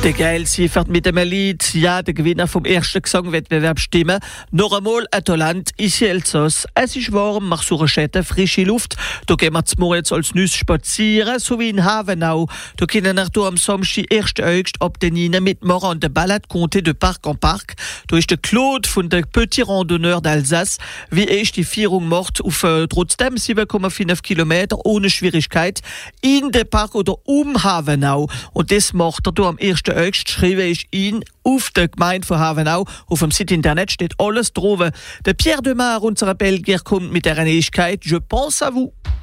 Der Geil siefert mit dem Lied, ja, der Gewinner vom ersten Gesangwettbewerb stimmen. Noch einmal ein Talent, ici Elsass. Es ist warm, mach so Städte, frische Luft. Da gehen wir zum jetzt als Nüsse spazieren, so wie in Havenau. Da können wir am Samstag 1. August ab den 9 mitmachen an der Balade Comté de Parc en Parc. Da ist der Claude von der Petit Randonneur d'Alsace. Wie die Vierung macht, auf trotzdem 7,5 Kilometer ohne Schwierigkeit in den Park oder Havenau. Und das macht er am 1. August, schreibe ich ihn auf der Gemeinde von Havenau. Auf dem Site Internet steht alles drauf. Der Pierre Demar, unser Belgier, kommt mit der Neuigkeit. Je pense à vous.